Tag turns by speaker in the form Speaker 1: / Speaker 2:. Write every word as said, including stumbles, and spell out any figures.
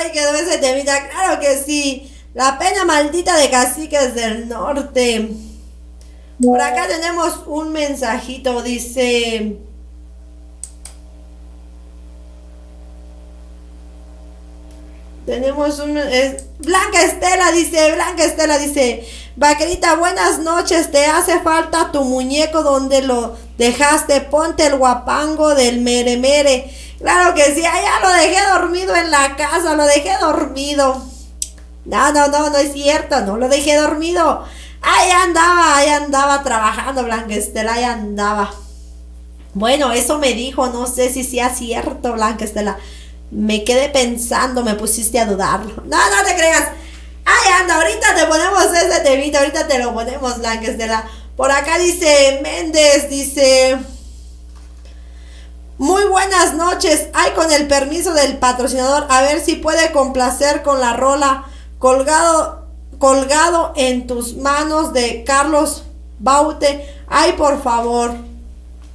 Speaker 1: ahí quedó ese temita. Claro que sí. La pena maldita de Caciques del Norte. Por acá tenemos un mensajito, dice... Tenemos un... Es, Blanca Estela dice, Blanca Estela dice, Vaquerita, buenas noches, te hace falta tu muñeco donde lo dejaste, ponte el guapango del mere mere. Claro que sí, allá lo dejé dormido en la casa, lo dejé dormido. No, no, no, no es cierto, no lo dejé dormido. Ahí andaba, ahí andaba trabajando, Blanca Estela, ahí andaba. Bueno, eso me dijo, no sé si sea cierto, Blanca Estela. Me quedé pensando, me pusiste a dudarlo. No, no te creas. Ay, anda, ahorita te ponemos ese temita, ahorita te lo ponemos, Blanca Estela. Por acá dice Méndez, dice... Muy buenas noches. Ay, con el permiso del patrocinador, a ver si puede complacer con la rola Colgado, colgado en tus manos de Carlos Baute. Ay, por favor.